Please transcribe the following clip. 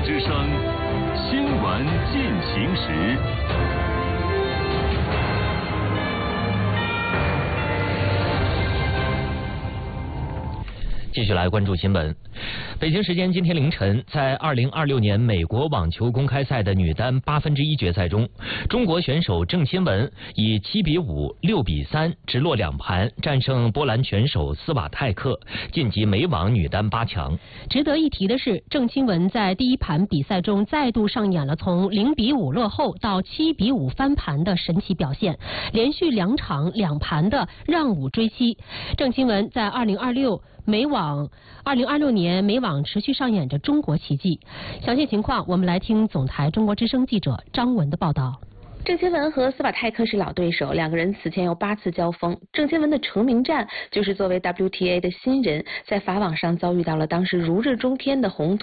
之声，新闻进行时。 继续来关注新闻。北京时间今天凌晨，在2026年美国网球公开赛的女单1/8决赛中，中国选手郑钦文以7-5、6-3直落2盘战胜波兰选手斯瓦泰克，晋级美网女单8强。 值得一提的是，郑钦文在第一盘比赛中再度上演了从0-5落后到7-5翻盘的神奇表现，连续2场2盘的让五追七。郑钦文在2026年美网持续上演着中国奇迹。详细情况，我们来听总台中国之声记者张文的报道。 郑钦文和斯瓦泰克是老对手，两个人此前有8次交锋。郑钦文的成名战就是作为 WTA 的新人，在法网上遭遇到了当时如日中天的红土